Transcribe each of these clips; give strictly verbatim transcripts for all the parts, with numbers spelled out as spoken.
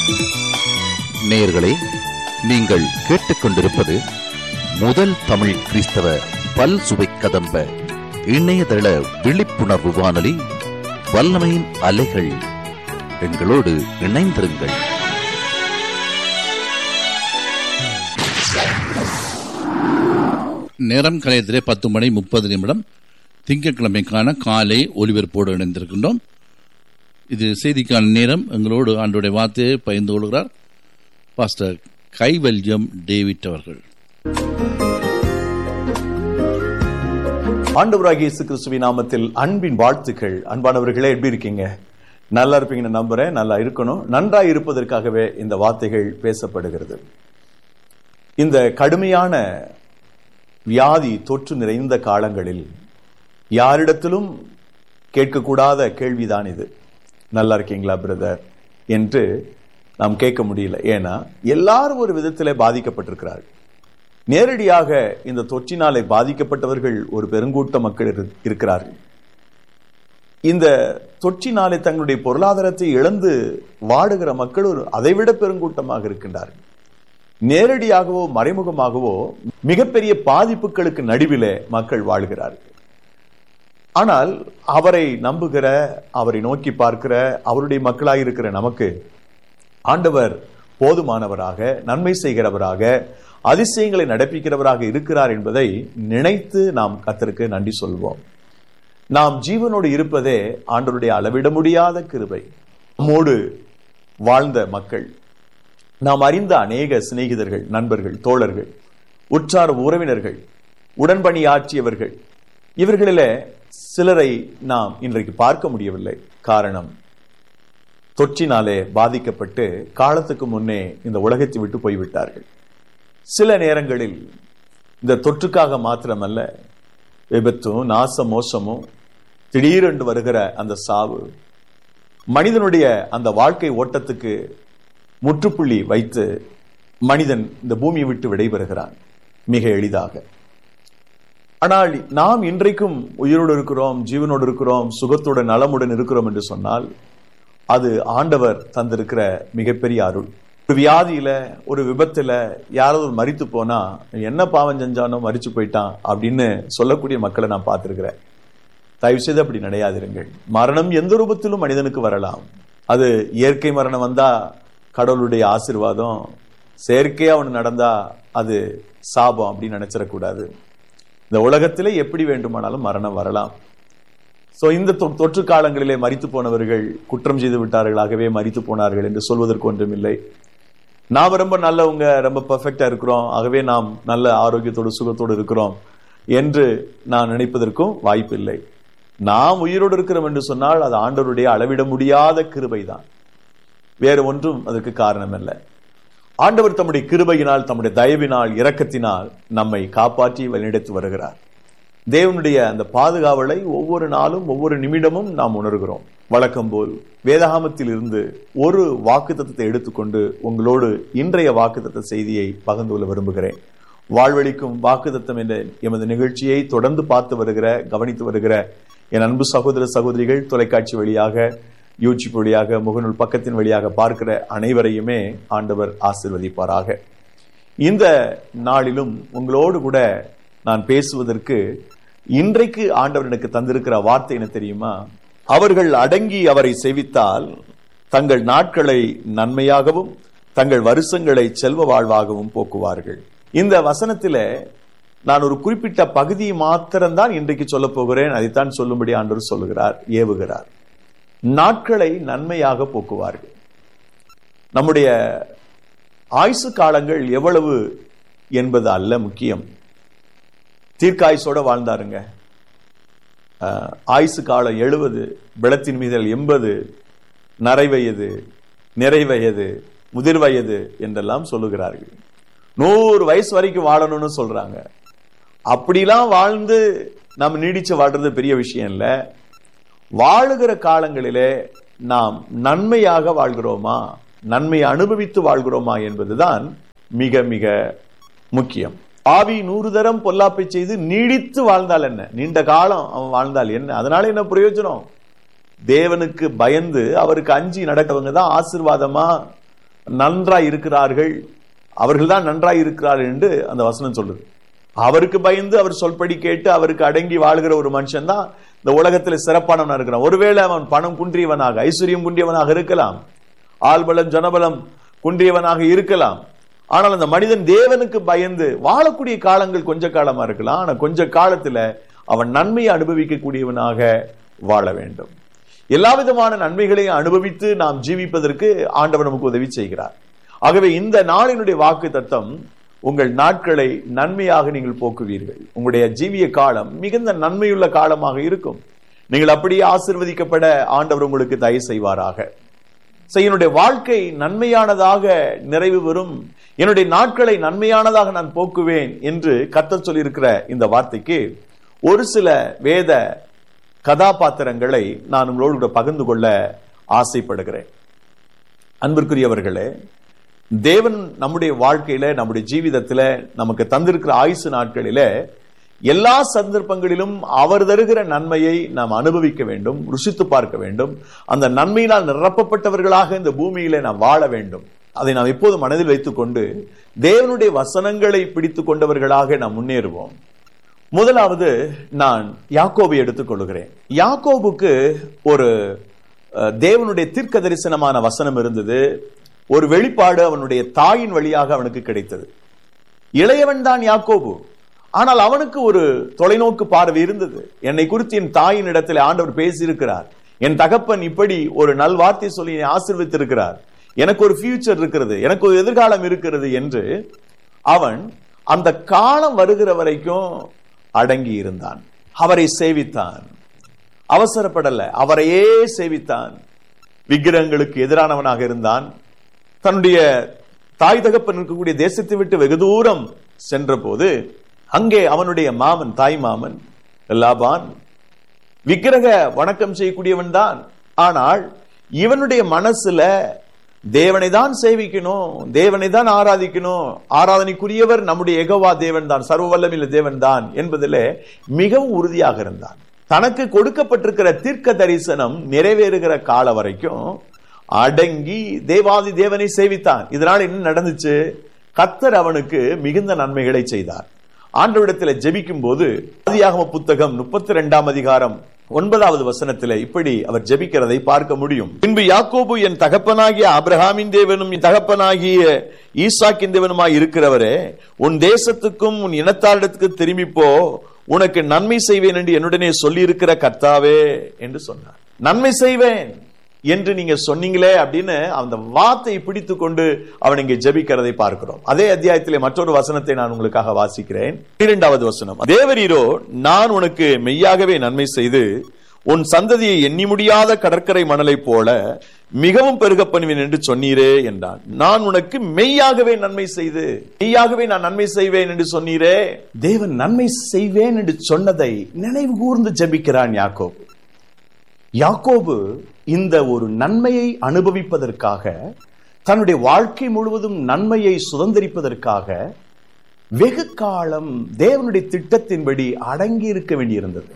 நேயர்களே, நீங்கள் கேட்டுக்கொண்டிருப்பது முதல் தமிழ் கிறிஸ்தவ பல் சுவை கதம்ப இணையதள விழிப்புணர்வு வானொலி வல்லமையின் அலைகள். எங்களோடு இணைந்திருங்கள். நேரம் கலையத்திலே பத்து மணி முப்பது நிமிடம் திங்கட்கிழமைக்கான காலை ஒலிபரப்போடு இணைந்திருக்கின்றோம். இது செய்திக்கான நேரம். எங்களோடு ஆண்டோடைய வார்த்தையை பகிர்ந்து கொள்கிறார் பாஸ்டர் கைவல்யம் டேவிட் அவர்கள். ஆண்டவராகிய இயேசு கிறிஸ்துவின் நாமத்தில் அன்பின் வாழ்த்துக்கள். அன்பானவர்களே, எப்படி இருக்கீங்க? நல்லா இருப்பீங்கன்னு நம்புறேன். நல்லா இருக்கணும். நன்றாய் இருப்பதற்காகவே இந்த வார்த்தைகள் பேசப்படுகிறது. இந்த கடுமையான வியாதி தொற்று நிறைந்த காலங்களில் யாரிடத்திலும் கேட்கக்கூடாத கேள்விதான் இது. நல்லா இருக்கீங்களா பிரதர் என்று நாம் கேட்க முடியல. ஏன்னா எல்லாரும் ஒரு விதத்திலே பாதிக்கப்பட்டிருக்கிறார்கள். நேரடியாக இந்த தொற்றினாலே பாதிக்கப்பட்டவர்கள் ஒரு பெருங்கூட்ட மக்கள் இருக்கிறார்கள். இந்த தொற்றினாலே தங்களுடைய பொருளாதாரத்தை இழந்து வாடுகிற மக்கள் ஒரு அதைவிட பெருங்கூட்டமாக இருக்கின்றார்கள். நேரடியாகவோ மறைமுகமாகவோ மிகப்பெரிய பாதிப்புகளுக்கு நடுவிலே மக்கள் வாழ்கிறார்கள். ஆனால் அவரை நம்புகிற, அவரை நோக்கி பார்க்கிற, அவருடைய மக்களாக இருக்கிற நமக்கு ஆண்டவர் போதுமானவராக, நன்மை செய்கிறவராக, அதிசயங்களை நடப்பிக்கிறவராக இருக்கிறார் என்பதை நினைத்து நாம் கர்த்தருக்கு நன்றி சொல்வோம். நாம் ஜீவனோடு இருப்பதே ஆண்டவருடைய அளவிட முடியாத கிருபை. நம்மோடு வாழ்ந்த மக்கள், நாம் அறிந்த அநேக சிநேகிதர்கள், நண்பர்கள், தோழர்கள், உற்றார் உறவினர்கள், உடன்பணியாற்றியவர்கள், இவர்களிலே சிலரை நாம் இன்றைக்கு பார்க்க முடியவில்லை. காரணம், தொற்றினாலே பாதிக்கப்பட்டு காலத்துக்கு முன்னே இந்த உலகத்தை விட்டு போய்விட்டார்கள். சில நேரங்களில் இந்த தொற்றுக்காக மாத்திரமல்ல, விபத்தும் நாச மோசமும் திடீரென்று வருகிற அந்த சாவு மனிதனுடைய அந்த வாழ்க்கை ஓட்டத்துக்கு முற்றுப்புள்ளி வைத்து மனிதன் இந்த பூமியை விட்டு விடைபெறுகிறான் மிக எளிதாக. ஆனால் நாம் இன்றைக்கும் உயிரோடு இருக்கிறோம், ஜீவனோடு இருக்கிறோம், சுகத்துடன் நலமுடன் இருக்கிறோம் என்று சொன்னால் அது ஆண்டவர் தந்திருக்கிற மிகப்பெரிய அருள். ஒரு வியாதியில, ஒரு விபத்துல யாராவது மரித்து போனா என்ன பாவம் செஞ்சானோ மரிச்சு போயிட்டான் அப்படின்னு சொல்லக்கூடிய மக்களை நான் பார்த்திருக்கிறேன். தயவு செய்து அப்படி நினையாதிருங்கள். மரணம் எந்த ரூபத்திலும் மனிதனுக்கு வரலாம். அது இயற்கை மரணம் வந்தா கடவுளுடைய ஆசீர்வாதம், செயற்கையா அவனு நடந்தா அது சாபம் அப்படின்னு நினைச்சிடக்கூடாது. இந்த உலகத்திலே எப்படி வேண்டுமானாலும் மரணம் வரலாம். சோ இந்த தொற்று காலங்களிலே மரித்து போனவர்கள் குற்றம் செய்து விட்டார்களாகவே மரித்து போனார்கள் என்று சொல்வதற்கு ஒன்றும் இல்லை. நாம் ரொம்ப நல்லவங்க, ரொம்ப பெர்ஃபெக்டா இருக்கிறோம், ஆகவே நாம் நல்ல ஆரோக்கியத்தோடு சுகத்தோடு இருக்கிறோம் என்று நான் நினைப்பதற்கும் வாய்ப்பு இல்லை. நாம் உயிரோடு இருக்கிறோம் என்று சொன்னால் அது ஆண்டவருடைய அளவிட முடியாத கிருபைதான், வேறு ஒன்றும் அதற்கு காரணம் அல்ல. ஆண்டவர் தம்முடைய கிருபையினால், தம்முடைய தயவினால், இரக்கத்தினால் நம்மை காப்பாற்றி வழிநடத்தி வருகிறார். தேவனுடைய அந்த பாதுகாவலை ஒவ்வொரு நாளும் ஒவ்வொரு நிமிடமும் நாம் உணர்கிறோம். வழக்கம் போல் வேதாகமத்தில் இருந்து ஒரு வாக்குத்தத்தத்தை எடுத்துக்கொண்டு உங்களோடு இன்றைய வாக்குத்தத்த செய்தியை பகிர்ந்து கொள்ள விரும்புகிறேன். வாழ்வழிக்கும் வாக்குத்தத்தம் என்ற எமது நிகழ்ச்சியை தொடர்ந்து பார்த்து வருகிற, கவனித்து வருகிற என் அன்பு சகோதர சகோதரிகள், தொலைக்காட்சி வழியாக, யூடியூப் வழியாக, முகநூல் பக்கத்தின் வழியாக பார்க்கிற அனைவரையுமே ஆண்டவர் ஆசீர்வதிப்பாராக. இந்த நாளிலும் உங்களோடு கூட நான் பேசுவதற்கு இன்றைக்கு ஆண்டவர் எனக்கு தந்திருக்கிற வார்த்தை என்ன தெரியுமா? அவர்கள் அடங்கி அவரை சேவித்தால் தங்கள் நாட்களை நன்மையாகவும் தங்கள் வருஷங்களை செல்வ வாழ்வாகவும் போக்குவார்கள். இந்த வசனத்தில நான் ஒரு குறிப்பிட்ட பகுதியை மாத்திரம்தான் இன்றைக்கு சொல்ல போகிறேன். அதைத்தான் சொல்லும்படி ஆண்டவர் சொல்லுகிறார், ஏவுகிறார். நாட்களை நன்மையாக போக்குவார்கள். நம்முடைய ஆயுசு காலங்கள் எவ்வளவு என்பது அல்ல முக்கியம். தீர்க்காயுசோட வாழ்ந்தாருங்க. ஆயுசு காலம் எழுபது, பிளத்தின் மீதல் எண்பது, நரைவயது, நிறைவயது, முதிர் வயது என்றெல்லாம் சொல்லுகிறார்கள். நூறு வயசு வரைக்கும் வாழணும்னு சொல்றாங்க. அப்படிலாம் வாழ்ந்து நாம் நீடிச்சு வாழ்றது பெரிய விஷயம் இல்ல. வாழுகிற காலங்களிலே நாம் நன்மையாக வாழ்கிறோமா, நன்மையை அனுபவித்து வாழ்கிறோமா என்பதுதான் மிக மிக முக்கியம். ஆவி நூறு தரம் பொல்லாப்பை செய்து நீடித்து வாழ்ந்தால் என்ன, நீண்ட காலம் அவன் வாழ்ந்தால் என்ன, அதனால என்ன பிரயோஜனம்? தேவனுக்கு பயந்து அவருக்கு அஞ்சி நடக்கவங்க தான் ஆசீர்வாதமா நன்றாய் இருக்கிறார்கள், அவர்கள் தான் நன்றாய் இருக்கிறார்கள் என்று அந்த வசனம் சொல்லுது. அவருக்கு பயந்து அவர் சொல்படி கேட்டு அவருக்கு அடங்கி வாழ்கிற ஒரு மனுஷன் தான் இந்த உலகத்தில் சிறப்பானவனா இருக்கிறான். ஒருவேளை அவன் பணம் குன்றியவனாக, ஐஸ்வர்யம் குன்றியவனாக இருக்கலாம், ஆள்பலம் ஜனபலம் குன்றியவனாக இருக்கலாம். ஆனால் அந்த மனிதன் தேவனுக்கு பயந்து வாழக்கூடிய காலங்கள் கொஞ்ச காலமா இருக்கலாம். ஆனா கொஞ்ச காலத்துல அவன் நன்மையை அனுபவிக்கக்கூடியவனாக வாழ வேண்டும். எல்லா விதமான நன்மைகளையும் அனுபவித்து நாம் ஜீவிப்பதற்கு ஆண்டவர் நமக்கு உதவி செய்கிறார். ஆகவே இந்த நாளினுடைய வாக்கு தத்தம், உங்கள் நாட்களை நன்மையாக நீங்கள் போக்குவீர்கள். உங்களுடைய ஜீவிய காலம் மிகுந்த நன்மையுள்ள காலமாக இருக்கும். நீங்கள் அப்படியே ஆசீர்வதிக்கப்பட ஆண்டவர் உங்களுக்கு தயவு செய்வாராக. என்னுடைய வாழ்க்கை நன்மையானதாக நிறைவு பெறும், என்னுடைய நாட்களை நன்மையானதாக நான் போக்குவேன் என்று கர்த்தர் சொல்லியிருக்கிற இந்த வார்த்தைக்கு ஒரு சில வேத கதாபாத்திரங்களை நான் உங்களோடு பகிர்ந்து கொள்ள ஆசைப்படுகிறேன். அன்பிற்குரியவர்களே, தேவன் நம்முடைய வாழ்க்கையில, நம்முடைய ஜீவிதத்தில நமக்கு தந்திருக்கிற ஆயுசு நாட்களில எல்லா சந்தர்ப்பங்களிலும் அவர் தருகிற நன்மையை நாம் அனுபவிக்க வேண்டும், ருசித்து பார்க்க வேண்டும். அந்த நன்மையினால் நிரப்பப்பட்டவர்களாக இந்த பூமியில நாம் வாழ வேண்டும். அதை நாம் எப்போதும் மனதில் வைத்துக் கொண்டு தேவனுடைய வசனங்களை பிடித்துக் கொண்டவர்களாக நாம் முன்னேறுவோம். முதலாவது நான் யாக்கோபை எடுத்துக் கொள்கிறேன். யாக்கோபுக்கு ஒரு தேவனுடைய தீர்க்க தரிசனமான வசனம் இருந்தது. ஒரு வெளிப்பாடு அவனுடைய தாயின் வழியாக அவனுக்கு கிடைத்தது. இளையவன் தான் யாக்கோபு. ஆனால் அவனுக்கு ஒரு தொலைநோக்கு பார்வை இருந்தது. என்னை குறித்து என் தாயின் இடத்துல ஆண்டவர் பேசியிருக்கிறார், என் தகப்பன் இப்படி ஒரு நல்வார்த்தை சொல்லி ஆசீர்வதித்திருக்கிறார், எனக்கு ஒரு ஃபியூச்சர் இருக்கிறது, எனக்கு ஒரு எதிர்காலம் இருக்கிறது என்று அவன் அந்த காலம் வருகிற வரைக்கும் அடங்கி இருந்தான். அவரை சேவித்தான், அவசரப்படல, அவரையே சேவித்தான். விக்கிரகங்களுக்கு எதிரானவனாக இருந்தான். தன்னுடைய தாய் தகப்பன் இருக்கக்கூடிய தேசத்தை விட்டு வெகு தூரம் சென்ற போது அங்கே அவனுடைய மாமன், தாய் மாமன் லாபான் விக்கிரக வணக்கம் செய்யக்கூடியவன் தான். ஆனால் இவனுடைய மனசுல தேவனை தான் சேவிக்கணும், தேவனை தான் ஆராதிக்கணும், ஆராதனைக்குரியவர் நம்முடைய யெகோவா தேவன் தான், சர்வ வல்லமையுள்ள தேவன் தான் என்பதிலே மிகவும் உறுதியாக இருந்தான். தனக்கு கொடுக்கப்பட்டிருக்கிற தீர்க்க தரிசனம் நிறைவேறுகிற கால வரைக்கும் அடங்கி தேவாதி தேவனை சேவித்தான். இதனால் என்ன நடந்துச்சு? கர்த்தர் அவனுக்கு மிகுந்த நன்மைகளை செய்தார். ஆண்டவரிடத்தில் ஜெபிக்கும் போது ஆதியாகம புத்தகம் முப்பத்தி இரண்டாம் அதிகாரம் ஒன்பதாவது வசனத்தில் இப்படி அவர் ஜெபிக்கிறதை பார்க்க முடியும். பின்பு யாக்கோபு, என் தகப்பனாகிய ஆபிரகாமின் தேவனும் என் தகப்பனாகிய ஈசாக்கின் தேவனுமாய் இருக்கிறவரே, உன் தேசத்துக்கும் உன் இனத்தாரிடத்துக்கு திரும்பி போ, உனக்கு நன்மை செய்வேன் என்று என்னுடனே சொல்லி இருக்கிற கர்த்தாவே என்று சொன்னார். நன்மை செய்வேன் என்று நீங்க சொன்னீங்களே அப்படின்னு அந்த வார்த்தையை பிடித்துக் கொண்டு அவன் இங்கே ஜெபிக்கிறதை பார்க்கிறோம். அதே அத்தியாயத்திலே மற்றொரு வசனத்தை நான் உங்களுக்காக வாசிக்கிறேன். இரண்டாவது வசனம், தேவரீரோ நான் உனக்கு மெய்யாகவே நன்மை செய்து உன் சந்ததியை எண்ணி முடியாத கடற்கரை மணலை போல மிகவும் பெருக பண்ணுவேன் என்று சொன்னீரே என்றான். நான் உனக்கு மெய்யாகவே நன்மை செய்து, மெய்யாகவே நான் நன்மை செய்வேன் என்று சொன்னீரே. தேவன் நன்மை செய்வேன் என்று சொன்னதை நினைவு கூர்ந்து ஜெபிக்கிறான் யாக்கோபு. யாக்கோபு இந்த ஒரு நன்மையை அனுபவிப்பதற்காக, தன்னுடைய வாழ்க்கை முழுவதும் நன்மையை சுதந்திரிப்பதற்காக வெகு காலம் தேவனுடைய திட்டத்தின்படி அடங்கி இருக்க வேண்டியிருந்தது.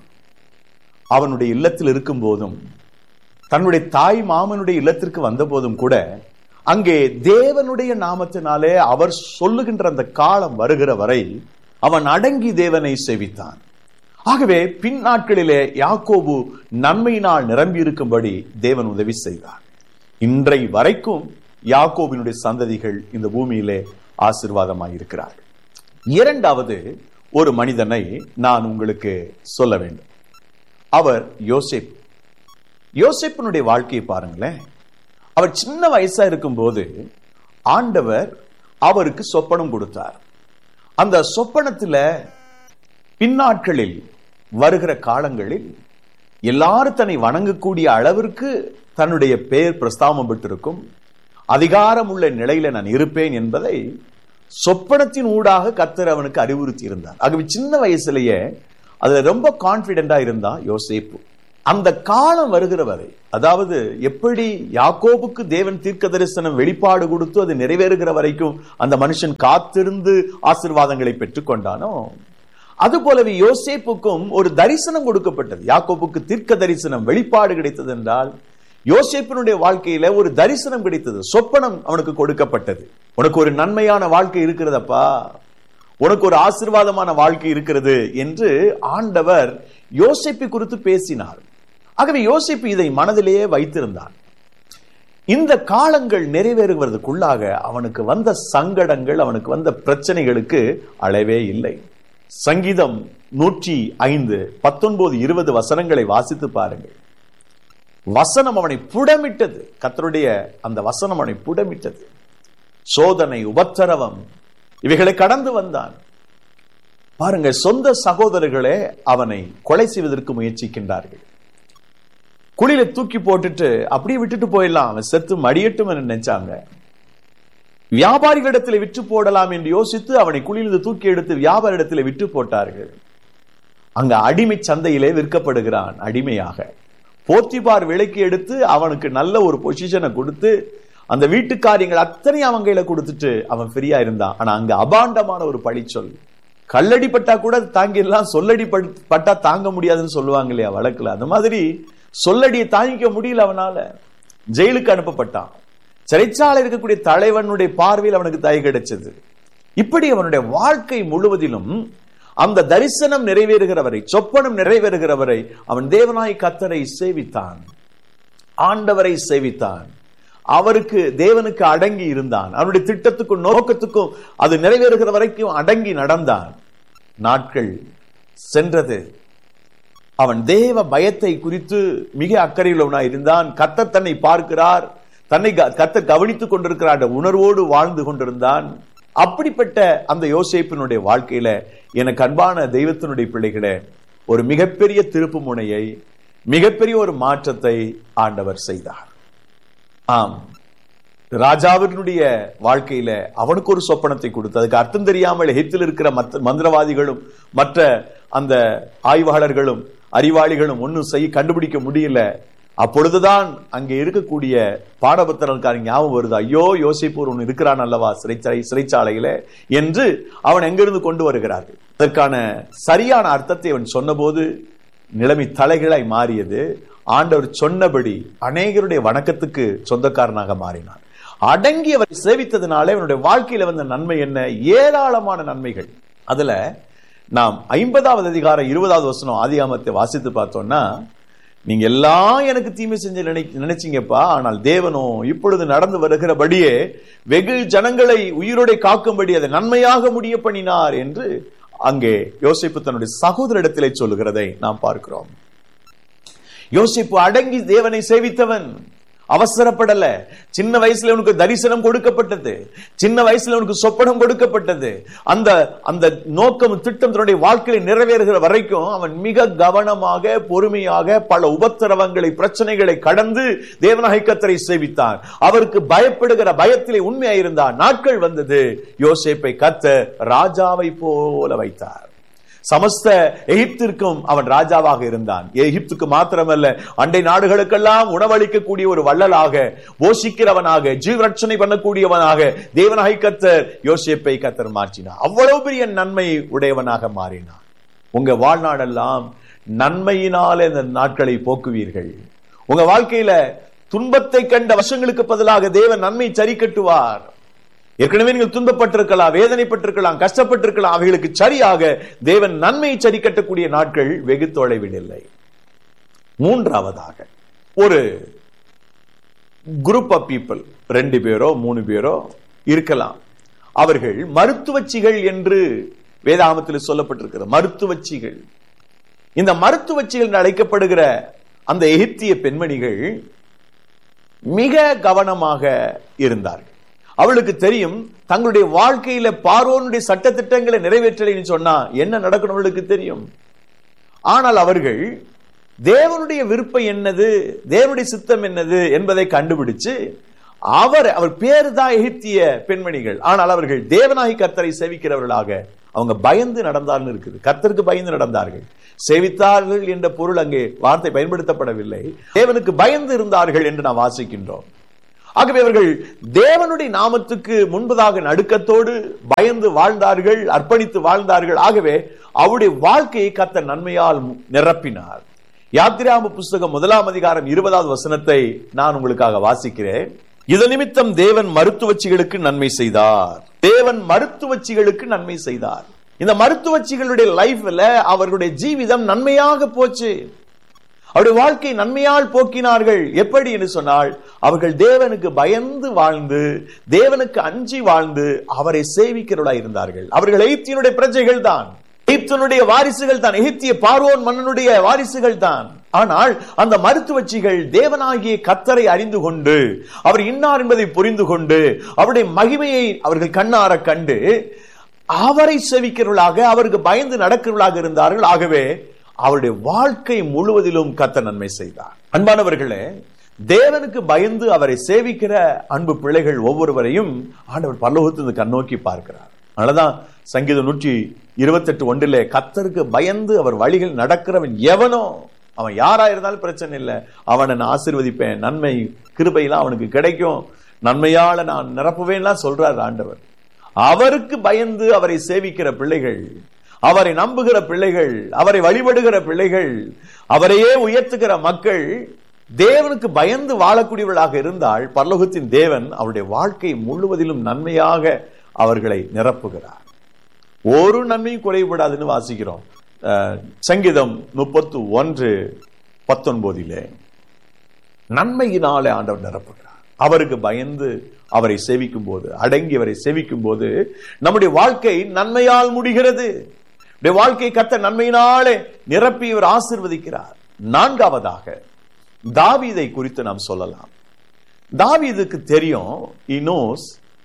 அவனுடைய இல்லத்தில் இருக்கும் போதும், தன்னுடைய தாய் மாமனுடைய இல்லத்திற்கு வந்த போதும் கூட அங்கே தேவனுடைய நாமத்தினாலே அவர் சொல்லுகின்ற அந்த காலம் வருகிற வரை அவன் அடங்கி தேவனை சேவித்தான். ஆகவே பின் நாட்களிலே யாக்கோபு நன்மையினால் நிரம்பி இருக்கும்படி தேவன் உதவி செய்தார். இன்றை வரைக்கும் யாக்கோபினுடைய சந்ததிகள் இந்த பூமியிலே ஆசீர்வாதமாய் இருக்கிறார்கள். இரண்டாவது ஒரு மனிதனை நான் உங்களுக்கு சொல்ல வேண்டும். அவர் யோசேப்பு. யோசேப்பினுடைய வாழ்க்கையை பாருங்களேன். அவர் சின்ன வயசா இருக்கும் போது ஆண்டவர் அவருக்கு சொப்பனம் கொடுத்தார். அந்த சொப்பனத்துல பின்னாட்களில் வருகிற காலங்களில் எல்லாரும் தன்னை வணங்கக்கூடிய அளவிற்கு தன்னுடைய பெயர் பிரஸ்தாபம் பெற்றிருக்கும், அதிகாரம் உள்ள நிலையில நான் இருப்பேன் என்பதை சொப்பனத்தின் ஊடாக கர்த்தர் அவனுக்கு அறிவுறுத்தி இருந்தார். ஆகவே சின்ன வயசுலயே அதுல ரொம்ப கான்பிடென்டா இருந்தா யோசேப்பு. அந்த காலம் வருகிற வரை, அதாவது எப்படி யாக்கோபுக்கு தேவன் தீர்க்க தரிசனம் வெளிப்பாடு கொடுத்து அது நிறைவேறுகிற வரைக்கும் அந்த மனுஷன் காத்திருந்து ஆசீர்வாதங்களை பெற்றுக் கொண்டானோ, அது போலவே யோசேப்புக்கும் ஒரு தரிசனம் கொடுக்கப்பட்டது. யாக்கோபுக்கு தீர்க்க தரிசனம் வெளிப்பாடு கிடைத்தது என்றால் யோசேப்பினுடைய வாழ்க்கையில ஒரு தரிசனம் கிடைத்தது, சொப்பனம் அவனுக்கு கொடுக்கப்பட்டது. உனக்கு ஒரு நன்மையான வாழ்க்கை இருக்கிறதப்பா, உனக்கு ஒரு ஆசீர்வாதமான வாழ்க்கை இருக்கிறது என்று ஆண்டவர் யோசேப்பை குறித்து பேசினார். ஆகவே யோசேப்பு இதை மனதிலேயே வைத்திருந்தான். இந்த காலங்கள் நிறைவேறுவதற்குள்ளாக அவனுக்கு வந்த சங்கடங்கள், அவனுக்கு வந்த பிரச்சனைகளுக்கு அளவே இல்லை. சங்கீதம் நூற்றி ஐந்து பத்தொன்பது இருபது வசனங்களை வாசித்து பாருங்கள். வசனம் அவனை புடமிட்டது. கர்த்தருடைய அந்த வசனம் அவனை புடமிட்டது. சோதனை, உபத்திரவம் இவைகளை கடந்து வந்தான். பாருங்க, சொந்த சகோதரர்களே அவனை கொலை செய்வதற்கு முயற்சிக்கின்றார்கள். குழியில தூக்கி போட்டுட்டு அப்படியே விட்டுட்டு போயிடலாம், அவன் செத்து மடியட்டும் என்று நினைச்சாங்க. வியாபாரிகளிடத்தில் விற்று போடலாம் என்று யோசித்து அவனை குழியிலிருந்து தூக்கி எடுத்து வியாபார இடத்துல விற்று போட்டார்கள். அங்க அடிமை சந்தையிலே விற்கப்படுகிறான் அடிமையாக. போத்திபார் விலைக்கு எடுத்து அவனுக்கு நல்ல ஒரு பொசிஷனை கொடுத்து அந்த வீட்டு காரியங்கள் அத்தனை அவன் கையில கொடுத்துட்டு அவன் ஃப்ரீயா இருந்தான். ஆனா அங்க அபாண்டமான ஒரு பழிச்சொல். கல்லடி பட்டா கூட தாங்கிடலாம், சொல்லடி பட்டா தாங்க முடியாதுன்னு சொல்லுவாங்க இல்லையா வழக்குல, அந்த மாதிரி சொல்லடியை தாங்கிக்க முடியல. அவனால ஜெயிலுக்கு அனுப்பப்பட்டான். சிறைச்சாலை இருக்கக்கூடிய தலைவனுடைய பார்வையில் அவனுக்கு தயை கிடைச்சது. இப்படி அவனுடைய வாழ்க்கை முழுவதிலும் அந்த தரிசனம் நிறைவேறுகிறவரை, சொப்பனம் நிறைவேறுகிறவரை அவன் தேவனாய் கர்த்தரை சேவித்தான், ஆண்டவரை சேவித்தான், அவருக்கு தேவனுக்கு அடங்கி இருந்தான். அவனுடைய திட்டத்துக்கும் நோக்கத்துக்கும் அது நிறைவேறுகிற வரைக்கும் அடங்கி நடந்தான். நாட்கள் சென்றது. அவன் தேவ பயத்தை குறித்து மிக அக்கறையுள்ளவனாய் இருந்தான். கர்த்தர் தன்னை பார்க்கிறார், தன்னை கர்த்தர் கவனித்துக் கொண்டிருக்கிறார் உணர்வோடு வாழ்ந்து கொண்டிருந்தான். அப்படிப்பட்ட அந்த யோசேப்பினுடைய வாழ்க்கையில எனக்கு அன்பான தெய்வத்தினுடைய பிள்ளைகளே, ஒரு மிகப்பெரிய திருப்பு முனையை, மிகப்பெரிய ஒரு மாற்றத்தை ஆண்டவர் செய்தார். ஆம், ராஜாவினுடைய வாழ்க்கையில அவனுக்கு ஒரு சொப்பனத்தை கொடுத்து, அதுக்கு அர்த்தம் தெரியாமல் எகிப்தில் இருக்கிற மற்ற மந்திரவாதிகளும் மற்ற அந்த ஆய்வாளர்களும் அறிவாளிகளும் ஒன்னும் செய்ய கண்டுபிடிக்க முடியல. அப்பொழுதுதான் அங்கே இருக்கக்கூடிய பாடபத்திரக்காரன் ஞாபகம் வருது, ஐயோ யோசேப்பு ஒன்று இருக்கிறான் அல்லவா சிறைச்சாலை சிறைச்சாலையில என்று அவன் எங்கிருந்து கொண்டு வருகிறார்கள். அதற்கான சரியான அர்த்தத்தை அவன் சொன்னபோது நிலைமை தலைகளாய் மாறியது. ஆண்டவர் சொன்னபடி அநேகருடைய வணக்கத்துக்கு சொந்தக்காரனாக மாறினான். அடங்கி அவர் சேவித்ததுனாலே அவனுடைய வாழ்க்கையில வந்த நன்மை என்ன? ஏராளமான நன்மைகள். அதுல நாம் ஐம்பதாவது அதிகாரம் இருபதாவது வசனம் ஆதியாகமத்தை வாசித்து பார்த்தோம்னா, நீங்க எல்லாம் எனக்கு தீமை செஞ்சு நினைச்சீங்கப்பா, ஆனால் தேவனோ இப்பொழுது நடந்து வருகிறபடியே வெகு ஜனங்களை உயிரோட காக்கும்படி அதை நன்மையாக முடிய பண்ணினார் என்று அங்கே யோசேப்பு தன்னுடைய சகோதரிடத்திலே சொல்லுகிறதை நாம் பார்க்கிறோம். யோசேப்பு அடங்கி தேவனை சேவித்தவன், அவசரப்படல. சின்ன வயசுல உனக்கு தரிசனம் கொடுக்கப்பட்டது, சின்ன வயசுல உனக்கு சொப்பனம் கொடுக்கப்பட்டது. அந்த அந்த நோக்கம் திட்டம் தன்னுடைய வாழ்க்கையை நிறைவேறுகிற வரைக்கும் அவன் மிக கவனமாக பொறுமையாக பல உபத்திரவங்களை பிரச்சனைகளை கடந்து தேவனாகிய கர்த்தரை சேவித்தான். அவருக்கு பயப்படுகிற பயத்திலே உண்மையாயிருந்தான். நாட்கள் வந்தது, யோசேப்பை கர்த்தர் ராஜாவை போல வைத்தார். சமஸ்த எகிப்திற்கும் அவன் ராஜாவாக இருந்தான். எகிப்துக்கு மாத்திரமல்ல, அண்டை நாடுகளுக்கெல்லாம் உணவளிக்கக்கூடிய ஒரு வள்ளலாக, போஷிக்கிறவனாக, ஜீவரட்சணை பண்ணக்கூடியவனாக தேவனாகிய கர்த்தர் யோசேப்பை கர்த்தர் மாற்றினார். அவ்வளவு பெரிய நன்மை உடையவனாக மாறினான். உங்க வாழ்நாளெல்லாம் நன்மையினாலே இந்த நாட்களை போக்குவீர்கள். உங்க வாழ்க்கையில துன்பத்தை கண்ட வருஷங்களுக்கு பதிலாக தேவன் நன்மை சரி கட்டுவார். ஏற்கனவே நீங்கள் துன்பப்பட்டிருக்கலாம், வேதனைப்பட்டிருக்கலாம், கஷ்டப்பட்டிருக்கலாம், அவைகளுக்கு சரியாக தேவன் நன்மையை சரி கட்டக்கூடிய நாட்கள் வெகு தொலைவில் இல்லை. மூன்றாவதாக ஒரு குரூப் ஆஃப் பீப்புள், ரெண்டு பேரோ மூணு பேரோ இருக்கலாம், அவர்கள் மருத்துவச்சிகள் என்று வேதாகமத்தில் சொல்லப்பட்டிருக்கிறது. மருத்துவச்சிகள், இந்த மருத்துவச்சிகள் அழைக்கப்படுகிற அந்த எகிப்திய பெண்மணிகள் மிக கவனமாக இருந்தார்கள். அவளுக்கு தெரியும் தங்களுடைய வாழ்க்கையில பார்வோனுடைய சட்ட திட்டங்களை நிறைவேற்றலைன்னு சொன்னா என்ன நடக்கணும் அவளுக்கு தெரியும். ஆனால் அவர்கள் தேவனுடைய விருப்பம் என்னது, தேவனுடைய சித்தம் என்னது என்பதை கண்டுபிடிச்சு, அவர் அவர் பேரு தான் எகிப்திய பெண்மணிகள், ஆனால் அவர்கள் தேவனாகிய கர்த்தரை சேவிக்கிறவர்களாக அவங்க பயந்து நடந்தார்கள் இருக்குது. கர்த்தருக்கு பயந்து நடந்தார்கள். சேவித்தார்கள் என்ற பொருள் அங்கே வார்த்தை பயன்படுத்தப்படவில்லை. தேவனுக்கு பயந்து இருந்தார்கள் என்று நாம் வாசிக்கின்றோம். ஆகவே அவர்கள் தேவனுடைய நாமத்துக்கு முன்பதாக நடுக்கத்தோடு பயந்து வாழ்ந்தார்கள், அர்ப்பணித்து வாழ்ந்தார்கள். ஆகவே அவருடைய வாழ்க்கையை கர்த்தர் நன்மையால் நிரப்பினார். யாத்திராகம புஸ்தகம் முதலாம் அதிகாரம் இருபதாவது வசனத்தை நான் உங்களுக்காக வாசிக்கிறேன். இது நிமித்தம் தேவன் மருத்துவச்சிகளுக்கு நன்மை செய்தார். தேவன் மருத்துவச்சிகளுக்கு நன்மை செய்தார். இந்த மருத்துவச்சிகளுடைய லைஃப்ல அவர்களுடைய ஜீவிதம் நன்மையாக போச்சு. அவருடைய வாழ்க்கை நன்மையால் போக்கினார்கள். எப்படி என்று சொன்னால், அவர்கள் தேவனுக்கு பயந்து வாழ்ந்து, தேவனுக்கு அஞ்சி வாழ்ந்து அவரை சேவிக்கிறவர்களாக இருந்தார்கள். அவர்கள் எகிப்தினுடைய பிரஜைகள் தான், எகிப்தினுடைய வாரிசுகள் தான், எகிப்திய பார்வோன் மன்னனுடைய வாரிசுகள் தான். ஆனால் அந்த மருத்துவச்சிகள் தேவனாகிய கர்த்தரை அறிந்து கொண்டு, அவர் இன்னார் என்பதை புரிந்து கொண்டு, அவருடைய மகிமையை அவர்கள் கண்ணார கண்டு அவரை சேவிக்கிறவர்களாக, அவருக்கு பயந்து நடக்கிறவர்களாக இருந்தார்கள். ஆகவே அவருடைய வாழ்க்கை முழுவதிலும் கர்த்தர் நன்மை செய்தார். அன்பானவர்களே, தேவனுக்கு பயந்து அவரை சேவிக்கிற அன்பு பிள்ளைகள் ஒவ்வொருவரையும் ஆண்டவர் பரலோகத்திலிருந்து கண்ணோக்கி பார்க்கிறார். அதனாலதான் சங்கீதம் நூற்றி இருபத்தி எட்டு ஒன்றிலே, கர்த்தருக்கு பயந்து அவர் வழிகள் நடக்கிறவன் எவனோ, அவன் யாரா இருந்தாலும் பிரச்சனை இல்லை, அவனை நான் ஆசீர்வதிப்பேன், நன்மை கிருபையெல்லாம் அவனுக்கு கிடைக்கும், நன்மையால நான் நிரப்புவேன்லாம் சொல்றார் ஆண்டவர். அவருக்கு பயந்து அவரை சேவிக்கிற பிள்ளைகள், அவரை நம்புகிற பிள்ளைகள், அவரை வழிபடுகிற பிள்ளைகள், அவரையே உயர்த்துகிற மக்கள் தேவனுக்கு பயந்து வாழக்கூடியவர்களாக இருந்தால் பரலோகத்தின் தேவன் அவருடைய வாழ்க்கை முழுவதிலும் நன்மையாக அவர்களை நிரப்புகிறார். ஒரு நன்மையும் குறைபடாதுன்னு வாசிக்கிறோம். சங்கீதம் முப்பத்து ஒன்று பத்தொன்பதிலே நன்மையினாலே ஆண்டவர் நிரப்புகிறார். அவருக்கு பயந்து அவரை சேவிக்கும் போது, அடங்கி அவரை சேவிக்கும் போது நம்முடைய வாழ்க்கை நன்மையால் முடிகிறது. வாழ்க்கை கர்த்தர் நன்மையினாலே நிரப்பி இவர் ஆசீர்வதிக்கிறார். நான்காவதாக தாவீதை குறித்து நாம் சொல்லலாம். தாவீதுக்கு தெரியும், he knows,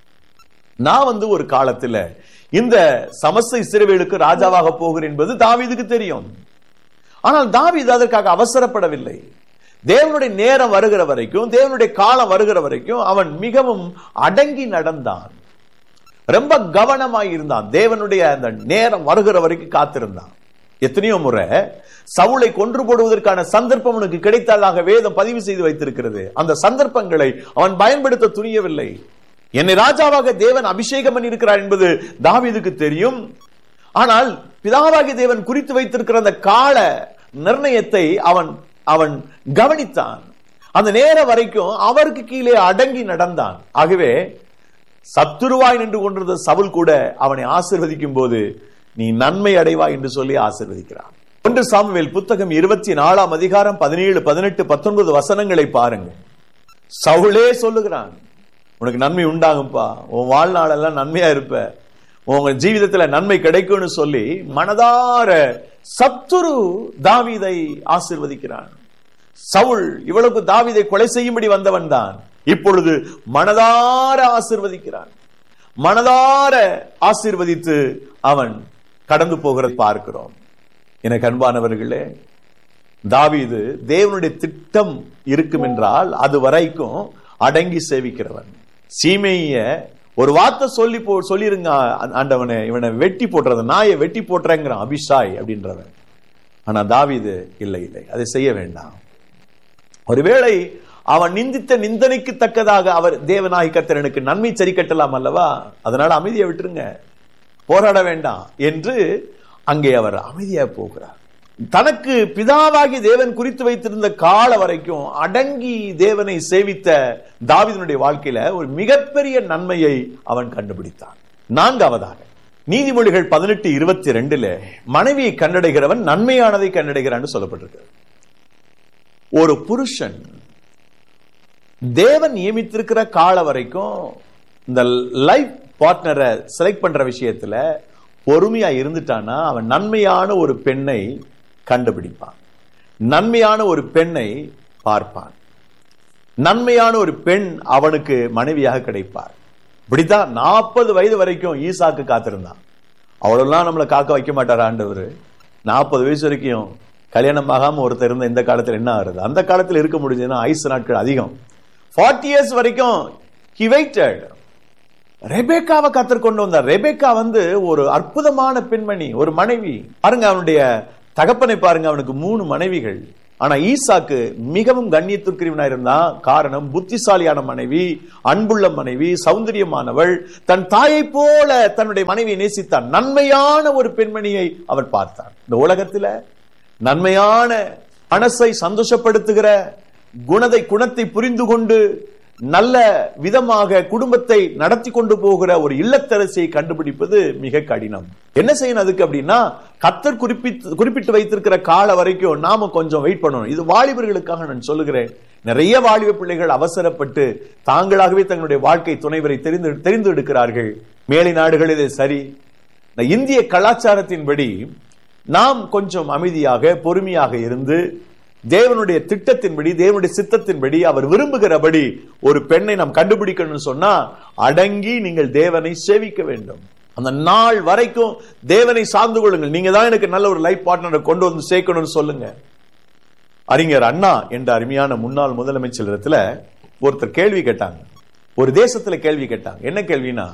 நான் வந்து ஒரு காலத்துல இந்த சமஸ்த இஸ்ரவேலுக்கு ராஜாவாக போகிறேன் என்பது தாவீதுக்கு தெரியும். ஆனால் தாவீது அதற்காக அவசரப்படவில்லை. தேவனுடைய நேரம் வருகிற வரைக்கும், தேவனுடைய காலம் வருகிற வரைக்கும் அவன் மிகவும் அடங்கி நடந்தான், ரொம்ப கவனமாய் இருந்தான். தேவனுடைய அந்த நேரம் வருகிற வரைக்கும் காத்திருந்தான். எத்தனையோ முறை சவுலை கொன்று போடுவதற்கான சந்தர்ப்பம் அவனுக்கு கிடைத்ததாக வேதம் பதிவு செய்து வைத்திருக்கிறது. அந்த சந்தர்ப்பங்களை அவன் பயன்படுத்த துணியவில்லை. என்னை ராஜாவாக தேவன் அபிஷேகம் பண்ணி இருக்கிறார் என்பது தாவீதுக்கு தெரியும். ஆனால் பிதாவாகிய தேவன் குறித்து வைத்திருக்கிற அந்த கால நிர்ணயத்தை அவன் அவன் கவனித்தான். அந்த நேரம் வரைக்கும் அவருக்கு கீழே அடங்கி நடந்தான். ஆகவே சத்துருவாய் நின்று கொண்டிருந்த சவுல் கூட அவனை ஆசீர்வதிக்கும் போது நீ நன்மை அடைவாய் என்று சொல்லி ஆசீர்வதிக்கிறான். ஒன்று சாமுவேல் புத்தகம் இருபத்தி நாலாம் அதிகாரம் பதினேழு பதினெட்டு பத்தொன்பது வசனங்களை பாருங்க. சவுலே சொல்லுகிறான், உனக்கு நன்மை உண்டாகும்பா, உன் வாழ்நாளெல்லாம் நன்மையா இருப்ப, உங்க ஜீவிதத்துல நன்மை கிடைக்கும்னு சொல்லி மனதார சத்துரு தாவீதை ஆசீர்வதிக்கிறான். சவுல் இவ்வளவு தாவீதை கொலை செய்யும்படி வந்தவன் தான், இப்பொழுது மனதார ஆசீர்வதிக்கிறான். மனதார ஆசீர்வதித்து அவன் கடந்து போகிறதை பார்க்கிறோம். எனக்கு அன்பானவர்களே, தாவீது தேவனுடைய திட்டம் இருக்கும் என்றால் அது வரைக்கும் அடங்கி சேவிக்கிறவன். சீமைய ஒரு வார்த்தை சொல்லி போ சொல்லிருங்க ஆண்டவனை, இவனை வெட்டி போட்டுறது, நாயை வெட்டி போட்டுறேங்கிறான் அபிஷாய் அப்படின்றவன். ஆனா தாவீது இல்லை இல்லை, அதை செய்ய வேண்டாம். ஒருவேளை அவன் நிந்தித்த நிந்தனைக்கு தக்கதாக அவர் தேவனாகி கர்த்தர் எனக்கு நன்மை சரி கட்டலாம் அல்லவா, அதனால அமைதியை விட்டுருங்க, போராட வேண்டாம் என்று அங்கே அவர் அமைதியா போகிறார். தனக்கு பிதாவாகி தேவன் குறித்து வைத்திருந்த கால வரைக்கும் அடங்கி தேவனை சேவித்த தாவீதுனுடைய வாழ்க்கையில ஒரு மிகப்பெரிய நன்மையை அவன் கண்டுபிடித்தான். நான்காவதாக நீதிமொழிகள் பதினெட்டு இருபத்தி ரெண்டுல மனைவியை கண்டடைகிறவன் நன்மையானதை கண்டடைகிறான்னு சொல்லப்பட்டிருக்கு. ஒரு புருஷன் தேவன் நியமித்திருக்கிற கால வரைக்கும் இந்த லைஃப் பார்ட்னரை செலக்ட் பண்ற விஷயத்துல பொறுமையா இருந்துட்டானா அவன் நன்மையான ஒரு பெண்ணை கண்டுபிடிப்பான், நன்மையான ஒரு பெண்ணை பார்ப்பான், நன்மையான ஒரு பெண் அவனுக்கு மனைவியாக கிடைப்பார். இப்படித்தான் நாற்பது வயது வரைக்கும் ஈசாக்கு காத்திருந்தான். அவ்வளவுலாம் நம்மளை காக்க வைக்க மாட்டார் ஆண்டவர். நாற்பது வயசு வரைக்கும் கல்யாணம் ஆகாம ஒருத்தர் இருந்த இந்த காலத்தில் என்ன ஆகுது, அந்த காலத்தில் இருக்க முடிஞ்சதுன்னா ஐஸ் நாட்கள் அதிகம். ஃபார்ட்டி இயர்ஸ் வரைக்கும் he waited. ரெபேக்காவை கத்தர் கொண்டு வந்தார். ரெபேக்கா வந்து ஒரு அற்புதமான பெண்மணி, ஒரு மனைவி. பாருங்க, அவனுடைய தகப்பனை பாருங்க, அவனுக்கு மூணு மனைவிகள். ஆனா ஈசாக்கு மிகவும் கண்ணியத்திற்குரியவனா இருந்தான். காரணம், புத்திசாலியான மனைவி, அன்புள்ள மனைவி, சௌந்தரியமானவள், தன் தாயை போல தன்னுடைய மனைவியை நேசித்தான். நன்மையான ஒரு பெண்மணியை அவன் பார்த்தான். இந்த உலகத்துல நன்மையான மனசை சந்தோஷப்படுத்துகிற குணத்தை குணத்தை புரிந்து கொண்டு நல்ல விதமாக குடும்பத்தை நடத்தி கொண்டு போகிற ஒரு இல்லத்தரசியை கண்டுபிடிப்பது மிக கடினம். என்ன செய்யணும் அதுக்கு அப்படின்னா, கர்த்தர் குறிப்பிட்டு குறிப்பிட்டு வைத்திருக்கிற கால வரைக்கும் நாம கொஞ்சம் வெயிட் பண்ணணும். இது வாலிபர்களுக்காக நான் சொல்லுகிறேன். நிறைய வாலிப பிள்ளைகள் அவசரப்பட்டு தாங்களாகவே தங்களுடைய வாழ்க்கை துணைவரை தெரிந்து தெரிந்து எடுக்கிறார்கள். மேலை நாடுகளில் சரி, இந்திய கலாச்சாரத்தின்படி நாம் கொஞ்சம் அமைதியாக பொறுமையாக இருந்து தேவனுடைய திட்டத்தின்படி தேவனுடைய சித்தத்தின்படி அவர் விரும்புகிறபடி ஒரு பெண்ணை நாம் கண்டுபிடிக்கணும்னு சொன்னா அடங்கி நீங்கள் தேவனை சேவிக்க வேண்டும். அந்த நாள் வரைக்கும் தேவனை சார்ந்து கொள்ளுங்கள். நீங்க தான் எனக்கு நல்ல ஒரு லைஃப் பார்ட்னரை கொண்டு வந்து சேர்க்கணும்னு சொல்லுங்க. அறிஞர் அண்ணா என்ற அருமையான முன்னாள் முதலமைச்சரிடத்துல ஒருத்தர் கேள்வி கேட்டாங்க. ஒரு தேசத்துல கேள்வி கேட்டாங்க. என்ன கேள்வினா,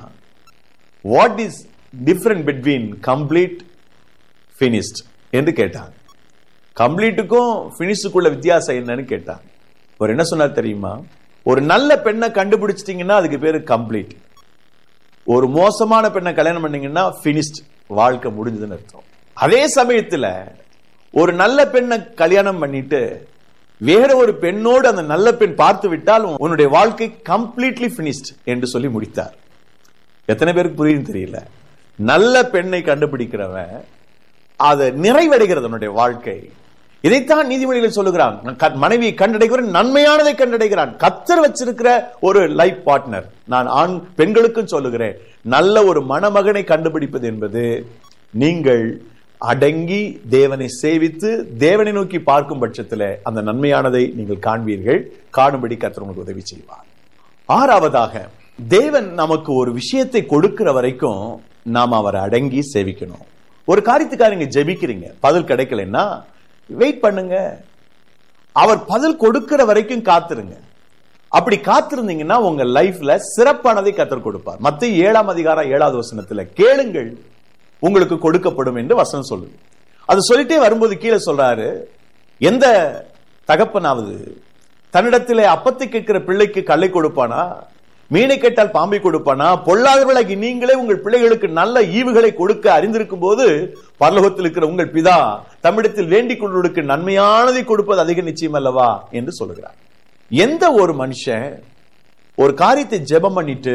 what is different between complete finished என்று கேட்டாங்க. கம்ப்ளீட்டுக்கும் பினிஷுக்குள்ள வித்தியாசம் என்னன்னு கேட்டாங்க. ஒரு என்ன சொன்னார் தெரியுமா, ஒரு நல்ல பெண்ணை கண்டுபிடிச்சிட்டீங்கன்னா அதுக்கு பேரு கம்ப்ளீட். ஒரு மோசமான பெண்ணை கல்யாணம் பண்ணீங்கன்னா பினிஷ்ட், வாழ்க்கை முடிஞ்சதுன்னு அர்த்தம். அதே சமயத்துல ஒரு நல்ல பெண்ணை கல்யாணம் பண்ணிட்டு வேற ஒரு பெண்ணோடு அந்த நல்ல பெண் பார்த்து விட்டால் உன்னுடைய வாழ்க்கை கம்ப்ளீட்லி பினிஷ்ட் என்று சொல்லி முடித்தார். எத்தனை பேருக்கு புரியுதுன்னு தெரியல. நல்ல பெண்ணை கண்டுபிடிக்கிறவன் அது நிறைவடைகிறது அவனுடைய வாழ்க்கை. இதைத்தான் நீதிமொழிகள் சொல்லுகிறான். மனைவியை கண்டடைகிறவன் நன்மையானதை கண்டடைகிறான். கர்த்தர் வச்சிருக்கிற ஒரு லைஃப் பார்ட்னர். நான் ஆண் பெண்களுக்கும் சொல்லுகிறேன், நல்ல ஒரு மணமகனை கண்டுபிடிப்பது என்பது நீங்கள் அடங்கி தேவனை சேவித்து தேவனை நோக்கி பார்க்கும் பட்சத்தில் அந்த நன்மையானதை நீங்கள் காண்பீர்கள். காணும்படி கர்த்தர் உங்களுக்கு உதவி செய்வார். ஆறாவதாக, தேவன் நமக்கு ஒரு விஷயத்தை கொடுக்கிற வரைக்கும் நாம் அவரை அடங்கி சேவிக்கணும். ஒரு காரியத்துக்காக நீங்க ஜெபிக்கிறீங்க, பதில் கிடைக்கலன்னா வெயிட் பண்ணுங்க. அவர் பதில் கொடுக்கிற வரைக்கும் காத்துருங்க. அப்படி காத்திருந்தீங்கன்னா உங்க லைஃப்ல சிறப்பானதை கர்த்தர் கொடுப்பார். மத்தேயு ஏழாம் அதிகாரம் ஏழாவது வசனத்துல கேளுங்கள் உங்களுக்கு கொடுக்கப்படும் என்று வசனம் சொல்லுது. அது சொல்லிட்டே வரும்போது கீழே சொல்றாரு, எந்த தகப்பனாவது தன்னிடத்திலே அப்பத்தை கேட்கிற பிள்ளைக்கு கல்லை கொடுப்பானா? மீனை கேட்டால் பாம்பை கொடுப்பானா? பொல்லாதவர்களாகி நீங்களே உங்கள் பிள்ளைகளுக்கு நல்ல ஈவுகளை கொடுக்க அறிந்திருக்கும் போது பரலோகத்தில் இருக்கிற உங்கள் பிதா தம்மிடத்தில் வேண்டிக் கொள்வதற்கு நன்மையானதை கொடுப்பது அதிக நிச்சயம் அல்லவா என்று சொல்லுகிறார். எந்த ஒரு மனுஷன் ஒரு காரியத்தை ஜெபம் பண்ணிட்டு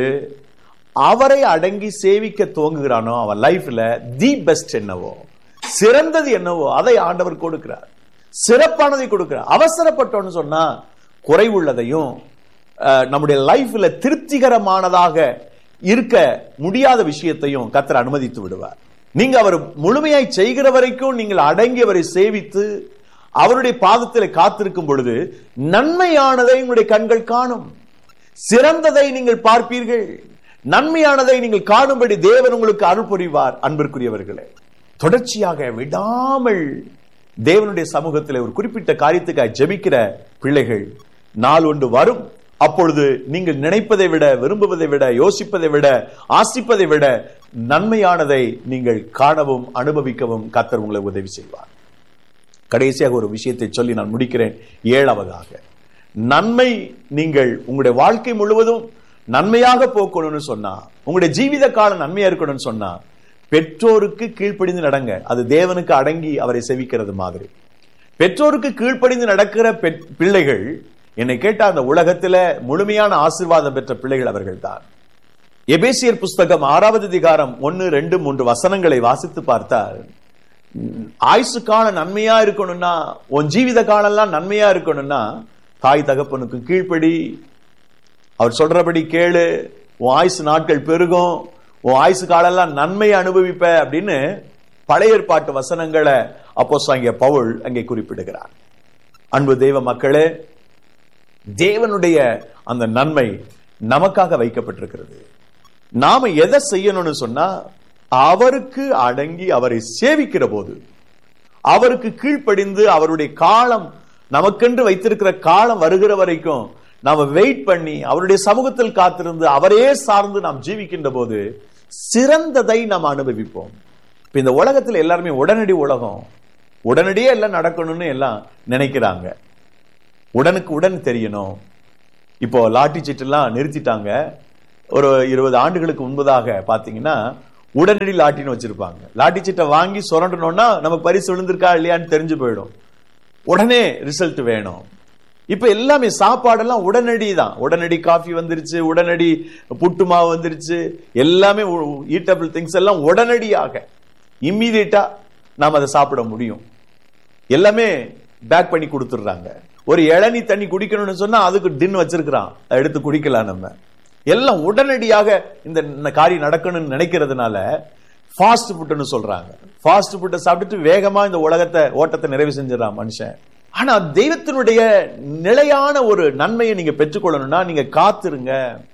அவரை அடங்கி சேவிக்க துவங்குகிறானோ அவன் லைஃப்ல தி பெஸ்ட் என்னவோ, சிறந்தது என்னவோ அதை ஆண்டவர் கொடுக்கிறார். சிறப்பானதை கொடுக்கிறார். அவசரப்பட்டோன்னு சொன்னா குறைவுள்ளதையும் நம்முடைய லைஃப்ல திருப்திகரமானதாக இருக்க முடியாத விஷயத்தையும் கர்த்தர் அனுமதித்து விடுவார். நீங்க அவர் முழுமையாய் செய்கிற வரைக்கும் நீங்கள் அடங்கி அவரை சேவித்து அவருடைய பாதத்தில் காத்திருக்கும் பொழுது நன்மையானதை உங்களுடைய கண்கள் காணும். சிறந்ததை நீங்கள் பார்ப்பீர்கள். நன்மையானதை நீங்கள் காணும்படி தேவன் உங்களுக்கு அருள் புரிவார். அன்பிற்குரியவர்களே, தொடர்ச்சியாக விடாமல் தேவனுடைய சமூகத்தில் ஒரு குறிப்பிட்ட காரியத்துக்காக ஜெபிக்கிற பிள்ளைகள் நாள் ஒன்று வரும். அப்பொழுது நீங்கள் நினைப்பதை விட, விரும்புவதை விட, யோசிப்பதை விட, ஆசிப்பதை விட நன்மையானதை நீங்கள் காணவும் அனுபவிக்கவும் கர்த்தர் உங்களை உதவி செய்வார். கடைசியாக ஒரு விஷயத்தை சொல்லி நான் முடிக்கிறேன். ஏழாவதாக, நன்மை நீங்கள் உங்களுடைய வாழ்க்கை முழுவதும் நன்மையாக போக்கணும்னு சொன்னா, உங்களுடைய ஜீவித காலம் நன்மையா இருக்கணும்னு சொன்னா, பெற்றோருக்கு கீழ்ப்படிந்து நடங்க. அது தேவனுக்கு அடங்கி அவரை செவிக்கிறது மாதிரி. பெற்றோருக்கு கீழ்ப்படிந்து நடக்கிற பிள்ளைகள், என்னை கேட்ட அந்த உலகத்துல முழுமையான ஆசீர்வாதம் பெற்ற பிள்ளைகள் அவர்கள் தான். எபேசியர் புஸ்தகம் ஆறாவது அதிகாரம் ஒன்னு ரெண்டு மூன்று வசனங்களை வாசித்து பார்த்தால், ஆயுசு காலம் நன்மையா இருக்கணும்னா, உன் ஜீவித காலம் எல்லாம் நன்மையா இருக்கணும்னா தாய் தகப்பனுக்கு கீழ்ப்படி, அவர் சொல்றபடி கேளு, உன் ஆயுசு நாட்கள் பெருகும், உன் ஆயுசு காலம் எல்லாம் நன்மையை அனுபவிப்ப அப்படின்னு பழைய ஏற்பாட்டு வசனங்களை அப்போஸ்தலனாகிய பவுல் அங்கே குறிப்பிடுகிறார். அன்பு தெய்வ மக்களே, தேவனுடைய அந்த நன்மை நமக்காக வைக்கப்பட்டிருக்கிறது. நாம எதை செய்யணும்னு சொன்னா, அவருக்கு அடங்கி அவரை சேவிக்கிற போது, அவருக்கு கீழ்ப்படிந்து அவருடைய காலம் நமக்கென்று வைத்திருக்கிற காலம் வருகிற வரைக்கும் நாம வெயிட் பண்ணி அவருடைய சமூகத்தில் காத்திருந்து அவரே சார்ந்து நாம் ஜீவிக்கின்ற போது சிறந்ததை நாம் அனுபவிப்போம். இப்ப இந்த உலகத்தில் எல்லாருமே உடனடி உலகம், உடனடியே எல்லாம் நடக்கணும்னு எல்லாம் நினைக்கிறாங்க. உடனுக்கு உடன் தெரியணும். இப்போ லாட்டி சீட்டு எல்லாம் நிறுத்திட்டாங்க. ஒரு இருபது ஆண்டுகளுக்கு முன்பதாக பாத்தீங்கன்னா உடனடி லாட்டின்னு வச்சிருப்பாங்க. லாட்டி சீட்டை வாங்கி சுரண்டணும்னா நமக்கு பரிசு விழுந்திருக்கா இல்லையான்னு தெரிஞ்சு போயிடும். உடனே ரிசல்ட் வேணும். இப்ப எல்லாமே சாப்பாடெல்லாம் உடனடி தான். உடனடி காஃபி வந்துருச்சு, உடனடி புட்டு மாவு வந்துருச்சு, எல்லாமே ஈட்டபிள் திங்ஸ் எல்லாம் உடனடியாக இம்மீடியட்டா நாம் அதை சாப்பிட முடியும். எல்லாமே பேக் பண்ணி கொடுத்துடுறாங்க. ஒரு இளநீ தண்ணி குடிக்கணும்னு சொன்னா அதுக்கு டின் வச்சிருக்கிறான், எடுத்து குடிக்கலாம். நம்ம எல்லாம் உடனடியாக இந்த காரியம் நடக்கணும்னு நினைக்கிறதுனால ஃபாஸ்ட் ஃபுட்னு சொல்றாங்க. ஃபாஸ்ட் ஃபுட்டை சாப்பிட்டுட்டு வேகமா இந்த உலகத்தை ஓட்டத்தை நிறைவு செஞ்சிடறான் மனுஷன். ஆனா தெய்வத்தினுடைய நிலையான ஒரு நன்மையை நீங்க பெற்றுக்கொள்ளணும்னா நீங்க காத்திருங்க.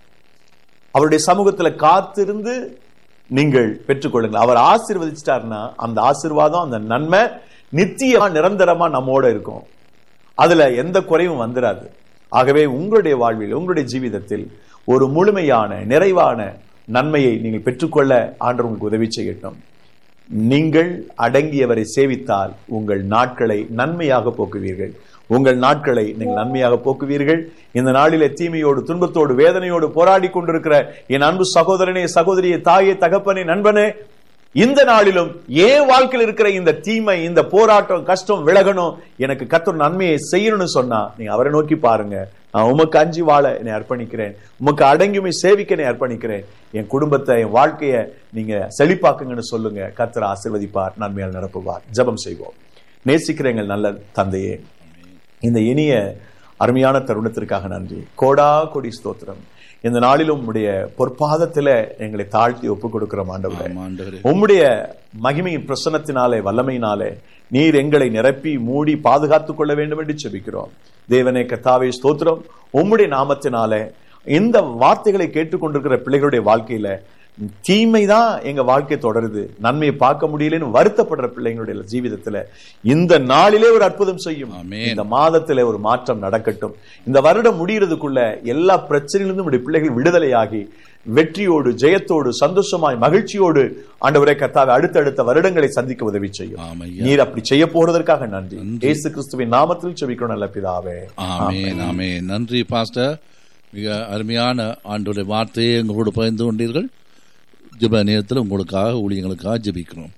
அவருடைய சமூகத்துல காத்திருந்து நீங்கள் பெற்றுக்கொள்ளுங்க. அவர் ஆசீர்வதிச்சிட்டாருன்னா அந்த ஆசீர்வாதம், அந்த நன்மை நித்தியமா நிரந்தரமா நம்மோட இருக்கும். அதுல எந்த குறைவும் வந்துடாது. ஆகவே உங்களுடைய வாழ்வில், உங்களுடைய ஜீவிதத்தில் ஒரு முழுமையான நிறைவான நன்மையை நீங்கள் பெற்றுக்கொள்ள ஆண்டவர் உங்களுக்கு உதவி செய்யட்டும். நீங்கள் அடங்கியவரை சேவித்தால் உங்கள் நாட்களை நன்மையாக போக்குவீர்கள். உங்கள் நாட்களை நீங்கள் நன்மையாக போக்குவீர்கள். இந்த நாளிலே தீமையோடு, துன்பத்தோடு, வேதனையோடு போராடி கொண்டிருக்கிற என் அன்பு சகோதரனே, சகோதரியே, தாயே, தகப்பனே, நண்பனே, இந்த நாளிலும் ஏன் வாழ்க்கையில் இருக்கிற இந்த தீமை, இந்த போராட்டம், கஷ்டம் விலகணும், எனக்கு கர்த்தர் நன்மையை செய்யணும்னு சொன்னா நீங்க அவரை நோக்கி பாருங்க. நான் உமக்கு அஞ்சி வாழ என்னை அர்ப்பணிக்கிறேன், உமக்கு அடங்கியுமே சேவிக்க என்னை அர்ப்பணிக்கிறேன், என் குடும்பத்தை, என் வாழ்க்கையை நீங்க செழிப்பாக்குங்கன்னு சொல்லுங்க. கர்த்தர் ஆசீர்வதிப்பார், நன்மையால் நிரப்புவார். ஜெபம் செய்வோம். நேசிக்கிற எங்கள் நல்ல தந்தையே, இந்த இனிய அருமையான தருணத்திற்காக நன்றி. கோடா கோடி ஸ்தோத்திரம். இந்த நாளிலும் உம்முடைய பொற்பாதத்தில எங்களை தாழ்த்தி ஒப்புக் கொடுக்கிறோம் ஆண்டவரே. உம்முடைய மகிமையின் பிரசன்னத்தினாலே, வல்லமையினாலே நீர் எங்களை நிரப்பி மூடி பாதுகாத்துக் கொள்ள வேண்டும் என்று செபிக்கிறோம். தேவனே கர்த்தாவே ஸ்தோத்திரம். உம்முடைய நாமத்தினாலே இந்த வார்த்தைகளை கேட்டுக்கொண்டிருக்கிற பிள்ளைகளுடைய வாழ்க்கையில தீமைதான் எங்க வாழ்க்கை தொடருது, நன்மையை பார்க்க முடியலன்னு வருத்தப்படுற பிள்ளைங்களுடைய ஜீவிதத்துல இந்த நாளிலே ஒரு அற்புதம் செய்யும். இந்த மாதத்திலே ஒரு மாற்றம் நடக்கட்டும். இந்த வருடம் முடிகிறதுக்குள்ள எல்லா பிரச்சனையிலிருந்தும் நம்முடைய பிள்ளைகள் விடுதலையாகி வெற்றியோடு, ஜெயத்தோடு, சந்தோஷமாய், மகிழ்ச்சியோடு ஆண்டவரே கர்த்தாவே அடுத்தடுத்த வருடங்களை சந்திக்க உதவி செய்யும். நீர் அப்படி செய்ய போறதற்காக நன்றி. இயேசு கிறிஸ்துவின் நாமத்தில் ஜெபிக்கிறோம் நல்ல பிதாவே. ஆமென், ஆமென். நன்றி பாஸ்டர். மிக அருமையான ஆண்டவருடைய வார்த்தையை எங்களோடு பகிர்ந்து கொண்டீர்கள். ஜெப நேரத்தில் உங்களுக்காக, ஊழியங்களுக்காக ஜெபிக்கிறோம்.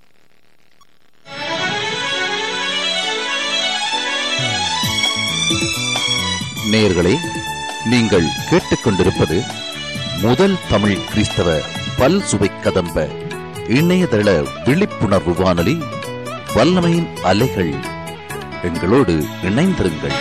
நேயர்களே, நீங்கள் கேட்டுக்கொண்டிருப்பது முதல் தமிழ் கிறிஸ்தவ பல் சுவை கதம்ப இணையதள விழிப்புணர்வு வானொலி, வல்லமையின் அலைகள். எங்களோடு இணைந்திருங்கள்.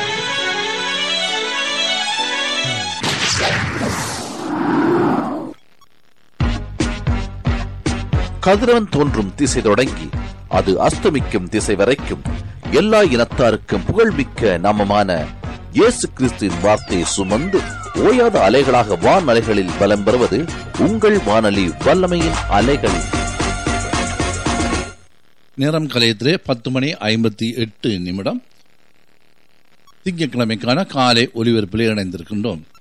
கதிரவன் தோன்றும் திசை தொடங்கி அது அஸ்தமிக்கும் திசை வரைக்கும் எல்லா இனத்தாருக்கும் புகழ்மிக்க நாமமான இயேசு கிறிஸ்துவின் வார்த்தையை சுமந்து ஓயாத அலைகளாக வான் அலைகளில் பலம் பெறுவது உங்கள் வானொலி வல்லமையின் அலைகள். நேரம் கலையத்திலே பத்து மணி ஐம்பத்தி எட்டு நிமிடம். திங்கட்கிழமைக்கான காலை ஒலிபரப்பிலே இணைந்திருக்கின்றோம்.